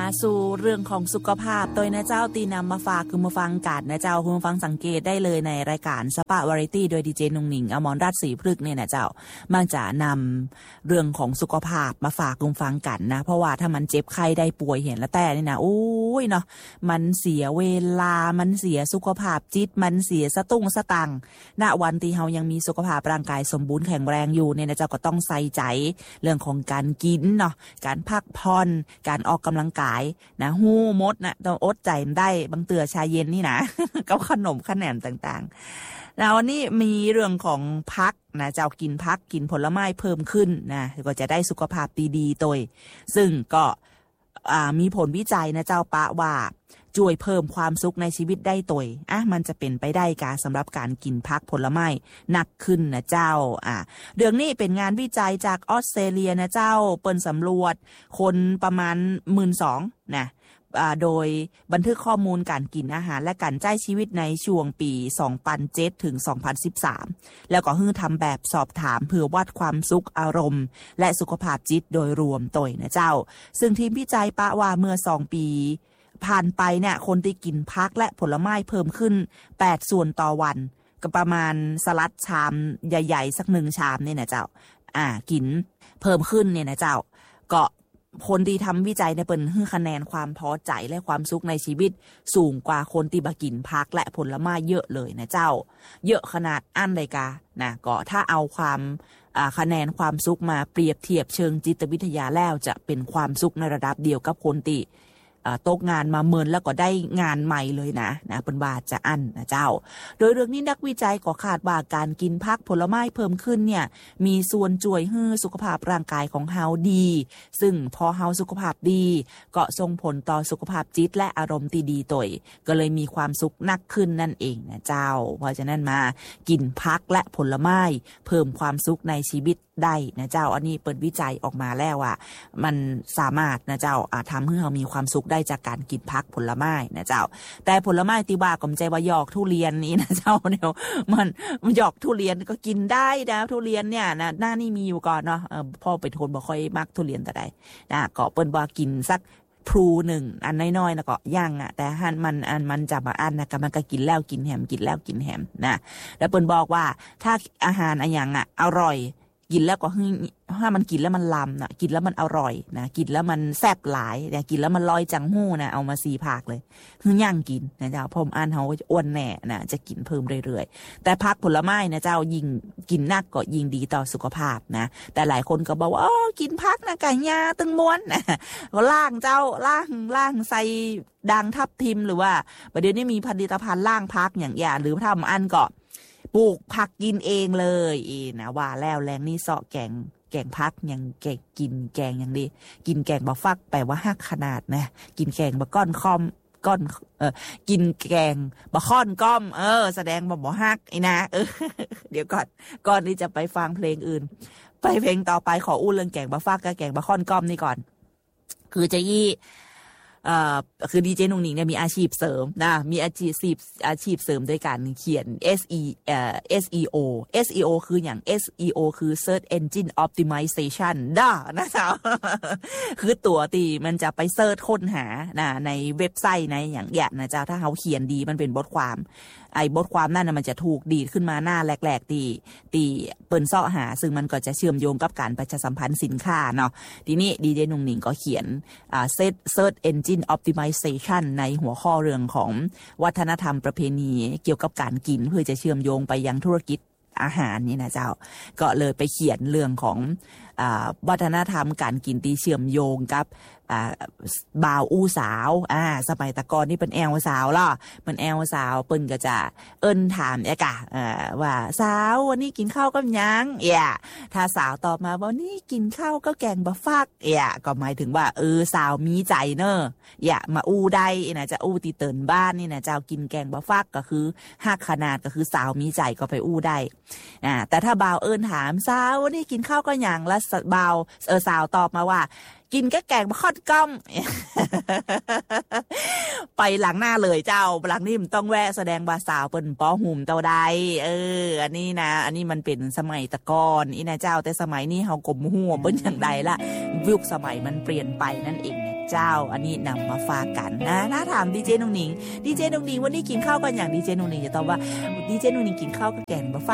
สู่เรื่องของสุขภาพโดยนะเจ้าตีนำมาฝากคือมาฟังกันนะเจ้าคุณฟังสังเกตได้เลยในรายการสปะวาไรตี้โดยดีเจนุ่งหนิงอมรรัตน์ศรีพฤกษ์เนี่ยนะเจ้ามักจะนำเรื่องของสุขภาพมาฝากคุณฟังกันนะเพราะว่าถ้ามันเจ็บไข้ได้ป่วยเห็นแล้วแต่นี่นะโอ้ยเนาะมันเสียเวลามันเสียสุขภาพจิตมันเสียสตุ้งสตังณวันที่เฮายังมีสุขภาพร่างกายสมบูรณ์แข็งแรงอยู่เนี่ยนะเจ้าก็ต้องใส่ใจเรื่องของการกินเนาะการพักผ่อนการออกกำลังกายนะหูมดนะต้องอดใจได้บางเตือชาเย็นนี่นะ กับขนมขนมต่างๆแล้ววันนี้มีเรื่องของพักนะเจ้ากินพักกินผลไม้เพิ่มขึ้นนะก็จะได้สุขภาพดีๆตัวซึ่งก็มีผลวิจัยนะเจ้าปะว่าช่วยเพิ่มความสุขในชีวิตได้ตัวมันจะเป็นไปได้กาสำหรับการกินผักผลไม้หนักขึ้นนะเจ้าเรื่องนี้เป็นงานวิจัยจากออสเตรเลียนะเจ้าเปิ้นสำรวจคนประมาณ 12,000 นะโดยบันทึกข้อมูลการกินอาหารและการใช้ชีวิตในช่วงปี 2007 ถึง 2013 แล้วก็ทำแบบสอบถามเพื่อวัดความสุขอารมณ์และสุขภาพจิตโดยรวมตัวนะเจ้าซึ่งทีมวิจัยปะว่าเมื่อ2 ปีผ่านไปเนี่ยคนที่กินผักและผลไม้เพิ่มขึ้น8 ส่วนต่อวันก็ประมาณสลัดชามใหญ่ๆสัก1 ชามเนี่ยนะเจ้ากินเพิ่มขึ้นเนี่ยนะเจ้าก็คนที่ทำวิจัยเนี่ยเปิ้นให้คะแนนความพอใจและความสุขในชีวิตสูงกว่าคนที่บ่กินผักและผลไม้เยอะเลยนะเจ้าเยอะขนาดอันเลยกะนะก็ถ้าเอาความคะแนนความสุขมาเปรียบเทียบเชิงจิตวิทยาแล้วจะเป็นความสุขในระดับเดียวกับคนที่ตกงานมาเมินแล้วก็ได้งานใหม่เลยนะเป็นว่าจะอั้นนะเจ้าโดยเรื่องนี้นักวิจัยก็คาดว่าการกินผักผลไม้เพิ่มขึ้นเนี่ยมีส่วนช่วยให้สุขภาพร่างกายของเฮาดีซึ่งพอเฮาสุขภาพดีก็ส่งผลต่อสุขภาพจิตและอารมณ์ที่ดีตัวก็เลยมีความสุขนักขึ้นนั่นเองนะเจ้าเพราะฉะนั้นมากินผักและผลไม้เพิ่มความสุขในชีวิตได้นะเจ้าอันนี้เปิดวิจัยออกมาแล้วว่ามันสามารถนะเจ้าทำให้เรามีความสุขได้จากการกินผักผลไม้นะเจ้าแต่ผลไม้ที่ว่าก็ไม่ใช่ว่าหยอกทุเรียนนี้นะเจ้าเนี่ยมันหยอกทุเรียนก็กินได้นะทุเรียนเนี่ยนะหน้านี่มีอยู่ก่อนเนาะพ่อเป็นคนบ่ค่อยมักทุเรียนแต่ใดนะก็เปิ้นว่ากินสักพลู1อันน้อยๆแล้วก็ย่างแต่มันจะมาอันนะก็มันก็กินแล้วกินแหมกินแล้วกินแหมนะแล้วเปิ้นบอกว่าถ้าอาหารอันอย่างอร่อยกินแล้วก็ถ้ามันกินแล้วมันลำนะกินแล้วมันอร่อยนะกินแล้วมันแซ่บหลายนะกินแล้วมันลอยจังหู้นะเอามา4 ภาคเลยย่างกินนะเจ้าพอมอ่านเฮาอ้วนแน่นะจะกินเพิ่มเรื่อยๆแต่ผักผลไม้นะเจ้ายิ่งกินนักก็ยิ่งดีต่อสุขภาพนะแต่หลายคนก็บอกว่ากินผักนะไก่ยาตึงม้วนนะก็ล่างใส่ด่างทับทิมหรือว่าประเดี๋ยวนี้มีผลิตภัณฑ์ล่างผักอย่างหรือทำอันก็ปลูกผักกินเองเลยนะว่าแล้วแรงนี่เสาะแกงผักอย่างแกงกินแกงอย่างดีกินแกงบะฟักแปลว่าฮักขนาดนะกินแกงบะก้อนคอมก้อนกินแกงบะค่อนก้อมแสดงบ่ฮักนะเดี๋ยวก่อนที่จะไปฟังเพลงอื่นไปเพลงต่อไปขออู้เรื่องแกงบะฟักกับแกงบะค่อนก้อมนี่ก่อนคือจะคือดีเจนุ่งหนิงเนี่ยมีอาชีพเสริมนะมีอาชีพเสริมด้วยการเขียน SEO คืออย่าง SEO คือ Search Engine Optimization นะจ๊ะ คือตัวที่มันจะไปเซิร์ชค้นหานะในเว็บไซต์ในอย่างนะจ๊ะถ้าเขาเขียนดีมันเป็นบทความบทความนั่นมันจะถูกดีดขึ้นมาหน้าแรกๆตีเปิ้นเสาะหาซึ่งมันก็จะเชื่อมโยงกับการประชาสัมพันธ์สินค้าเนาะทีนี้ดีเจนุ่งหนิงก็เขียนSearch Engine Optimization ในหัวข้อเรื่องของวัฒนธรรมประเพณีเกี่ยวกับการกินเพื่อจะเชื่อมโยงไปยังธุรกิจอาหารนี่นะเจ้าก็เลยไปเขียนเรื่องของวัฒนธรรมการกินที่เชื่อมโยงกับบ่าวอู้สาวสมัยตะกอนนี่เป็นแอลสาวล่ะเป็นแอลสาวเปิ้นก็จะถามว่าสาววันนี้กินข้าวกับหยังถ้าสาวตอบมาว่านี่กินข้าวก็แกงบะฟักก็หมายถึงว่าสาวมีใจเนอะมาอู้ได้นะจะอู้ตีเตินบ้านนี่นะเจ้ากินแกงบะฟักก็คือฮักขนาดก็คือสาวมีใจก็ไปอู้ได้แต่ถ้าบ่าวถามสาววันนี้กินข้าวก็หยังแล้วบ่าวสาวตอบมาว่ากินก็แกงบะค่อนก้อม ไปหลังหน้าเลยเจ้าหลังนี่มันต้องแวะแสดงบาสาวเปิ้นป้อหุ่มเต้าใดอันนี้นะอันนี้มันเป็นสมัยตะกอนนะเจ้าแต่สมัยนี้เฮากลมหัวเปิ้นอย่างใดละยุคสมัยมันเปลี่ยนไปนั่นเองนะเจ้าอันนี้นำมาฝากกันนะถ้าถามดีเจนุ่งหนิงวันนี้กินข้าวกันอย่างดีเจนุ่งหนิงจะตอบว่าดีเจนุ่งหนิงกินข้าวกับแกงมะ